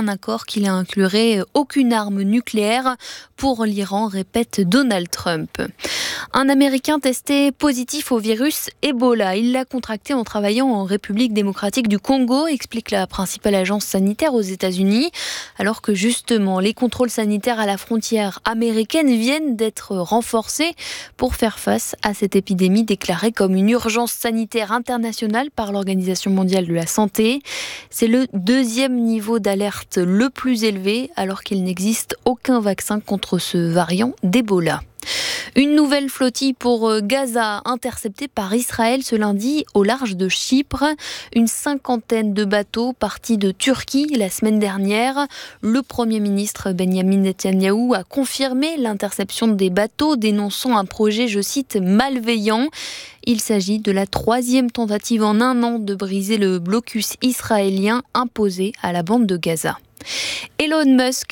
un accord qui n'inclurait aucune arme nucléaire pour l'Iran, répète Donald Trump. Un Américain testé positif au virus Ebola. Il l'a contracté en travaillant en République démocratique du Congo, explique la principale agence sanitaire aux États-Unis, alors que justement les contrôles sanitaires à la frontière américaine viennent d'être renforcés pour faire face à cette épidémie déclarée comme une urgence sanitaire internationale par l'Organisation mondiale de la santé. C'est le deuxième niveau d'alerte le plus élevé, alors qu'il n'existe aucun vaccin contre ce variant d'Ebola. Une nouvelle flottille pour Gaza, interceptée par Israël ce lundi au large de Chypre. Une cinquantaine de bateaux partis de Turquie la semaine dernière. Le Premier ministre Benjamin Netanyahou a confirmé l'interception des bateaux, dénonçant un projet, je cite, malveillant. Il s'agit de la 3e tentative en un an de briser le blocus israélien imposé à la bande de Gaza. Elon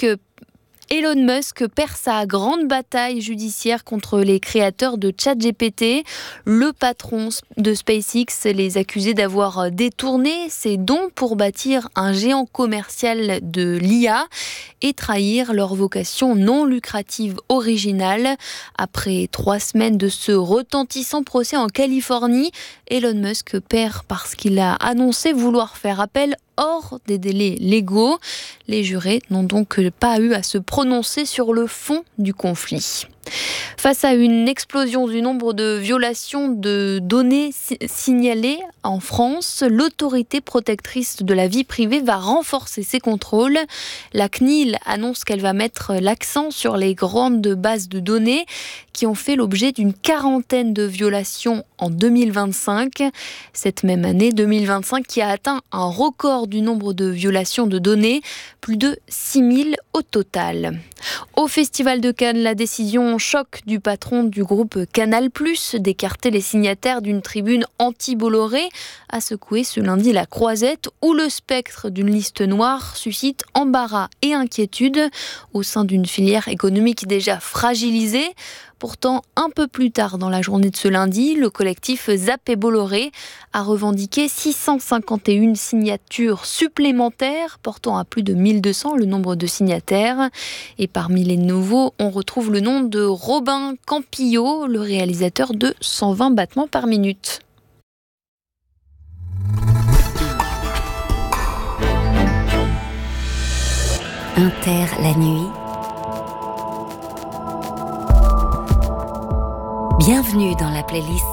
Musk perd sa grande bataille judiciaire contre les créateurs de ChatGPT. Le patron de SpaceX les accusait d'avoir détourné ses dons pour bâtir un géant commercial de l'IA et trahir leur vocation non lucrative originale. Après 3 semaines de ce retentissant procès en Californie, Elon Musk perd parce qu'il a annoncé vouloir faire appel hors des délais légaux. Les jurés n'ont donc pas eu à se prononcer sur le fond du conflit. Face à une explosion du nombre de violations de données signalées en France, l'autorité protectrice de la vie privée va renforcer ses contrôles. La CNIL annonce qu'elle va mettre l'accent sur les grandes bases de données qui ont fait l'objet d'une quarantaine de violations en 2025. Cette même année 2025 qui a atteint un record du nombre de violations de données, plus de 6000 au total. Au Festival de Cannes, la décision choc du patron du groupe Canal+, d'écarter les signataires d'une tribune anti-Bolloré, a secoué ce lundi la Croisette, où le spectre d'une liste noire suscite embarras et inquiétude au sein d'une filière économique déjà fragilisée. Pourtant, un peu plus tard dans la journée de ce lundi, le collectif ZAP et Bolloré a revendiqué 651 signatures supplémentaires, portant à plus de 1200 le nombre de signataires. Et parmi les nouveaux, on retrouve le nom de Robin Campillo, le réalisateur de 120 battements par minute. Inter la nuit. Bienvenue dans la playlist